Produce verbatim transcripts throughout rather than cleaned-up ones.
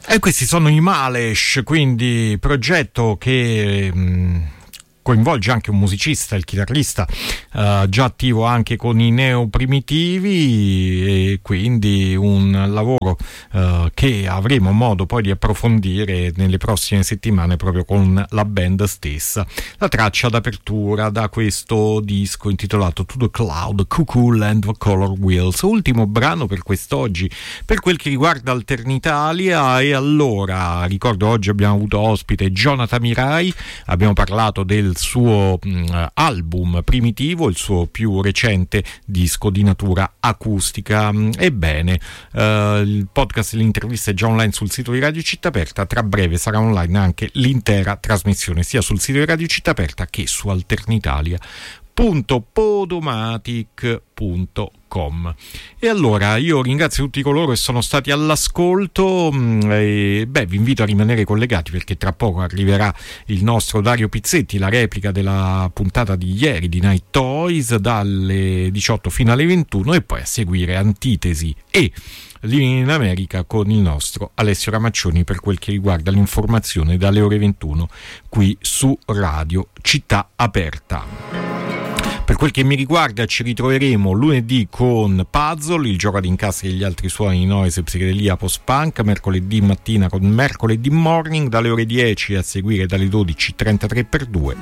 E questi sono i Malesh, quindi progetto che mh, coinvolge anche un musicista, il chitarrista, uh, già attivo anche con i Neoprimitivi, e quindi un lavoro uh, che avremo modo poi di approfondire nelle prossime settimane proprio con la band stessa. La traccia d'apertura da questo disco intitolato To the Cloud, Cuckoo Land of Color Wheels, ultimo brano per quest'oggi per quel che riguarda Alternitalia. E allora ricordo, oggi abbiamo avuto ospite Jonathan Mirai, abbiamo parlato del suo mh, album Primitivo, il suo più recente disco di natura acustica. Ebbene, eh, il podcast e l'intervista è già online sul sito di Radio Città Aperta, tra breve sarà online anche l'intera trasmissione sia sul sito di Radio Città Aperta che su alternitalia punto podomatic punto com. E allora io ringrazio tutti coloro che sono stati all'ascolto e beh, vi invito a rimanere collegati, perché tra poco arriverà il nostro Dario Pizzetti, la replica della puntata di ieri di Night Toys dalle diciotto fino alle ventuno, e poi a seguire Antitesi e Living in America con il nostro Alessio Ramaccioni per quel che riguarda l'informazione dalle ore ventuno qui su Radio Città Aperta. Per quel che mi riguarda ci ritroveremo lunedì con Puzzle, il gioco ad incastri e gli altri suoni, noise, psichedelia, post-punk, mercoledì mattina con Mercoledì Morning dalle ore dieci, a seguire dalle dodici trentatré per due.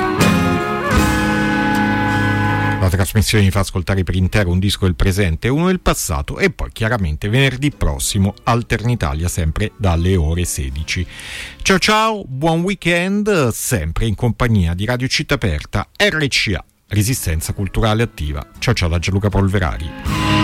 La trasmissione vi fa ascoltare per intero un disco del presente e uno del passato, e poi chiaramente venerdì prossimo Alternitalia sempre dalle ore sedici. Ciao ciao, buon weekend, sempre in compagnia di Radio Città Aperta, R C A, Resistenza Culturale Attiva. Ciao ciao da Gianluca Polverari.